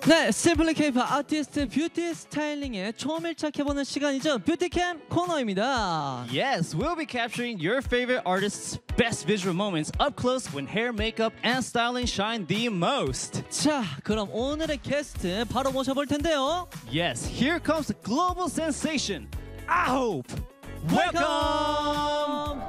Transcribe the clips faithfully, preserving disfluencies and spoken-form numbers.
네, Simply K-pop 아티스트 뷰티 스타일링에 초밀착해보는 시간이죠. 뷰티캠 코너입니다. Yes, we'll be capturing your favorite artists' best visual moments up close when hair, makeup, and styling shine the most. 자, 그럼 오늘의 게스트 바로 모셔볼 텐데요. Yes, here comes the global sensation, 아홉! Welcome!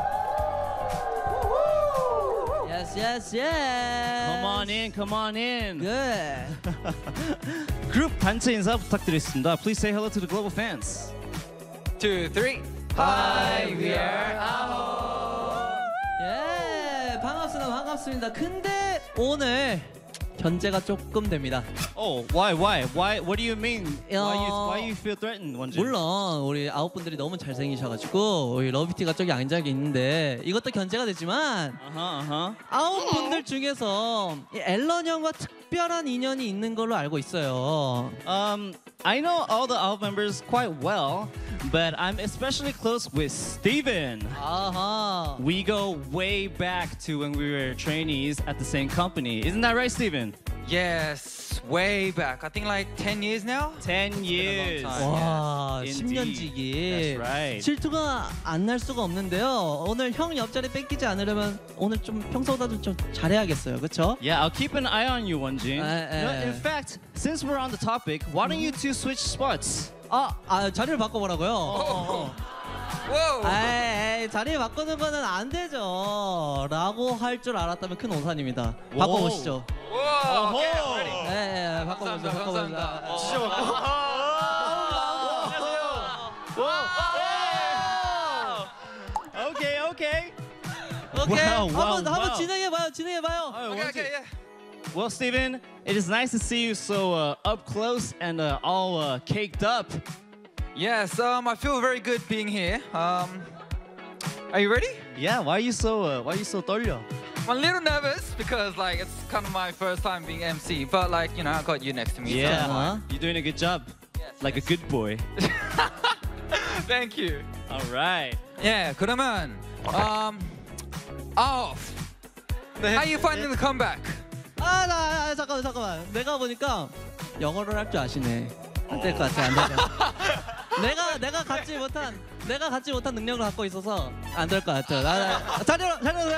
Yes, yes, yes. Come on in, come on in. Good. 그룹 단체 인사 부탁드리겠습니다. Please say hello to the global fans. Two, three. Hi, we are 아홉. 예, 반갑습니다, 반갑습니다. 근데 오늘 견제가 조금 됩니다. Oh, why, why, why? What do you mean? 야. Why you, why you feel threatened, 원진? 물론 우리 아홉 분들이 너무 잘생기셔가지고 우리 러비티가 저기 앉아있 있는데 이것도 견제가 되지만 Uh-huh, uh-huh. 아홉 분들 중에서 이 앨런 형과 특별한 인연이 있는 걸로 알고 있어요. Um, I know all the Aov members quite well, but I'm especially close with Steven. 아하. We go way back to when we were trainees at the same company. Isn't that right, Steven? Yes, way back. I think like ten years now. Ten been a years. long time. 와, Indeed. 십 년지기. That's right. 질투가 안 날 수가 없는데요. 오늘 형 옆자리 뺏기지 않으려면 오늘 좀 평소보다 좀 잘해야겠어요. 그렇죠? Yeah, I'll keep an eye on you, Wonjin. Uh, You know, uh. in fact, since we're on the topic, why don't you two switch spots? 아, 아 자리를 바꿔보라고요? 어. Whoa. 에이, 자리 바꾸는 거는 안 되죠. 라고 할 줄 알았다면 큰 오산입니다. 오. 바꿔보시죠. Whoa. Okay, I'm ready. 네, 네, 바꿔보시죠. 감사합니다, 바꿔보시죠. 감사합니다. 진짜 바꿔? Okay, okay. 오케이. Wow, 한번 wow, 한번 wow. 진행해봐요. 진행해봐요. Okay, okay, yeah. Well, Steven, it is nice to see you so uh, up close and uh, all uh, caked up. Yes, um, I feel very good being here. Um, are you ready? Yeah, why are you so uh, why are you so 떨려? I'm a little nervous because like it's kind of my first time being M C, but like you know I got you next to me. so Yeah, it's fine. you're doing a good job, Yes, like a good boy. Thank you. All right. Yeah, 그러면 um, off. How you finding the comeback? 아, 나, 아, 잠깐만, 잠깐만. 내가 보니까 영어를 할 줄 아시네. 안 될 것 같아, 안 될 것 같아. 내가 내가 갖지 못한 내가 갖지 못한 능력을 갖고 있어서 안 될 것 같아. 나, 나, 자리로 자리로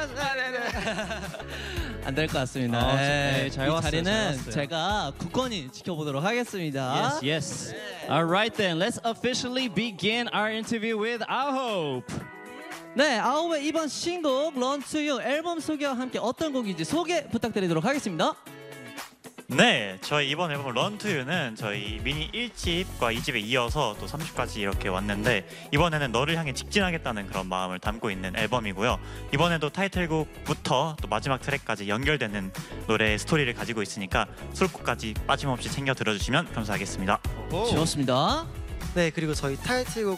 안 될 것 같습니다. 어, 네, 네, 잘 이 왔어요, 잘 자리는 왔어요. 제가 굳건히 지켜보도록 하겠습니다. Yes, yes. All right then, let's officially begin our interview with 아홉. 네, 아홉의 이번 신곡 Run to You 앨범 소개와 함께 어떤 곡인지 소개 부탁드리도록 하겠습니다. 네, 저희 이번 앨범 런투유는 저희 미니 일 집과 이 집에 이어서 또 삼 집까지 이렇게 왔는데 이번에는 너를 향해 직진하겠다는 그런 마음을 담고 있는 앨범이고요. 이번에도 타이틀곡부터 또 마지막 트랙까지 연결되는 노래의 스토리를 가지고 있으니까 수록곡까지 빠짐없이 챙겨 들어주시면 감사하겠습니다. 좋습니다. 네, 그리고 저희 타이틀곡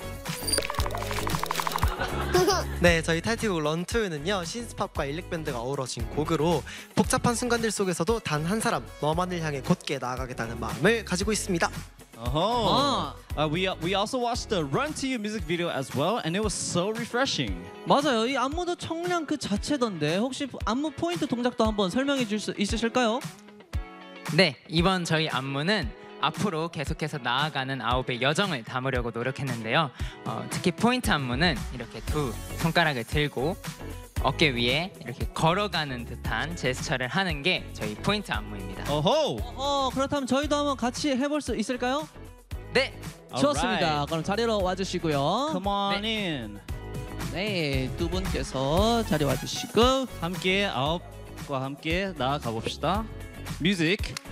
네, 저희 타이틀곡 런투는요 신스팝과 일렉밴드가 어우러진 곡으로 복잡한 순간들 속에서도 단 한 사람 너만을 향해 곧게 나아가겠다는 마음을 가지고 있습니다. Oh. Uh, we we also watched the Run to You music video as well, and it was so refreshing. 맞아요. 이 안무도 청량 그 자체던데 혹시 안무 포인트 동작도 한번 설명해 줄 수 있으실까요? 네, 이번 저희 안무는 앞으로 계속해서 나아가는 아홉의 여정을 담으려고 노력했는데요. 어, 특히 포인트 안무는 이렇게 두 손가락을 들고 어깨 위에 이렇게 걸어가는 듯한 제스처를 하는 게 저희 포인트 안무입니다. Oh. 어, 그렇다면 저희도 한번 같이 해볼 수 있을까요? 네, 좋습니다. 그럼 자리로 와주시고요. Come on in. 네, 두 분께서 자리 와주시고 함께 아홉과 함께 나아가 봅시다. Music.